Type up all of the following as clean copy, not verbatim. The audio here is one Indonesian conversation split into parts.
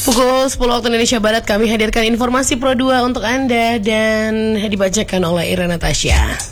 Pukul 10 waktu Indonesia Barat kami hadirkan informasi Pro 2 untuk Anda dan dibacakan oleh Ira Natasha.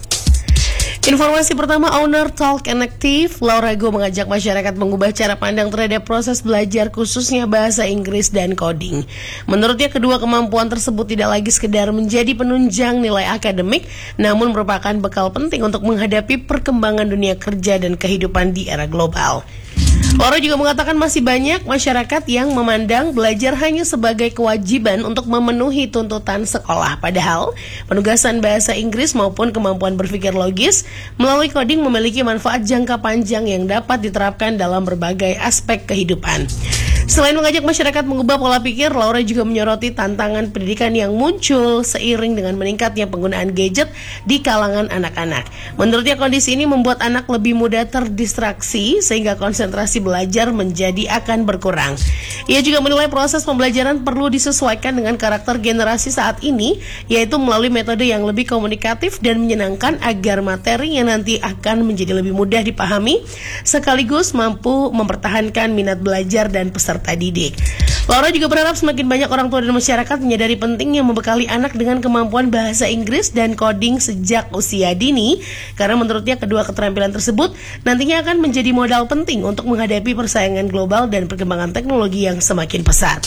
Informasi pertama, Owner Talk and Active, Laura Go mengajak masyarakat mengubah cara pandang terhadap proses belajar khususnya bahasa Inggris dan coding. Menurutnya kedua kemampuan tersebut tidak lagi sekedar menjadi penunjang nilai akademik, namun merupakan bekal penting untuk menghadapi perkembangan dunia kerja dan kehidupan di era global. Laura juga mengatakan masih banyak masyarakat yang memandang belajar hanya sebagai kewajiban untuk memenuhi tuntutan sekolah. Padahal penugasan bahasa Inggris maupun kemampuan berpikir logis melalui coding memiliki manfaat jangka panjang yang dapat diterapkan dalam berbagai aspek kehidupan. Selain mengajak masyarakat mengubah pola pikir, Laura juga menyoroti tantangan pendidikan yang muncul seiring dengan meningkatnya penggunaan gadget di kalangan anak-anak. Menurutnya kondisi ini membuat anak lebih mudah terdistraksi sehingga konsentrasi belajar menjadi akan berkurang. Ia juga menilai proses pembelajaran perlu disesuaikan dengan karakter generasi saat ini, yaitu melalui metode yang lebih komunikatif dan menyenangkan agar materi yang nanti akan menjadi lebih mudah dipahami sekaligus mampu mempertahankan minat belajar dan peserta didik. Laura juga berharap semakin banyak orang tua dan masyarakat menyadari pentingnya membekali anak dengan kemampuan bahasa Inggris dan coding sejak usia dini, karena menurutnya kedua keterampilan tersebut nantinya akan menjadi modal penting untuk menghadapi persaingan global dan perkembangan teknologi yang semakin pesat.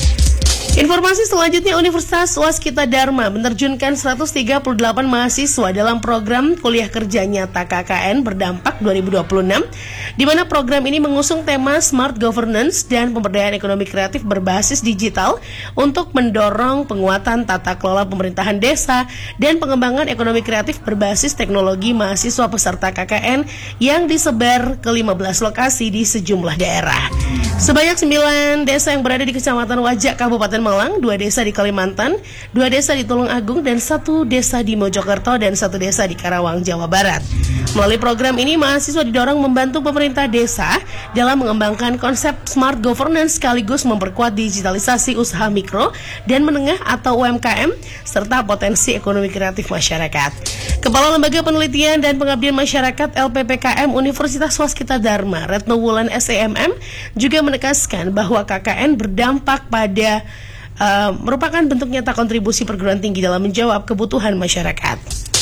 Informasi selanjutnya, Universitas Waskita Dharma menerjunkan 138 mahasiswa dalam program kuliah kerja nyata KKN berdampak 2026, di mana program ini mengusung tema Smart Governance dan pemberdayaan ekonomi kreatif berbasis digital untuk mendorong penguatan tata kelola pemerintahan desa dan pengembangan ekonomi kreatif berbasis teknologi mahasiswa peserta KKN yang disebar ke 15 lokasi di sejumlah daerah. Sebanyak 9 desa yang berada di Kecamatan Wajak, Kabupaten Malang, 2 desa di Kalimantan, 2 desa di Tulung Agung, dan 1 desa di Mojokerto, dan 1 desa di Karawang, Jawa Barat. Melalui program ini, mahasiswa didorong membantu pemerintah desa dalam mengembangkan konsep smart governance sekaligus memperkuat digitalisasi usaha mikro dan menengah atau UMKM, serta potensi ekonomi kreatif masyarakat. Kepala Lembaga Penelitian dan Pengabdian Masyarakat LPPKM Universitas Waskita Dharma, Retno Wulan SEMM, juga menegaskan bahwa KKN berdampak pada merupakan bentuk nyata kontribusi perguruan tinggi dalam menjawab kebutuhan masyarakat.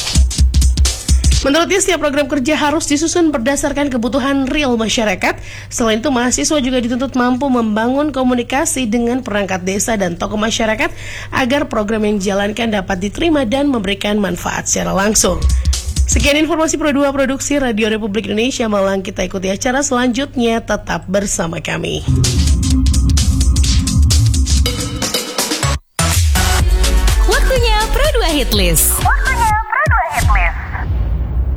Menurutnya setiap program kerja harus disusun berdasarkan kebutuhan real masyarakat. Selain itu, mahasiswa juga dituntut mampu membangun komunikasi dengan perangkat desa dan tokoh masyarakat agar program yang dijalankan dapat diterima dan memberikan manfaat secara langsung. Sekian informasi Pro 2 Produksi Radio Republik Indonesia Malang. Kita ikuti acara selanjutnya, tetap bersama kami. Waktunya Pro 2 Hitlist.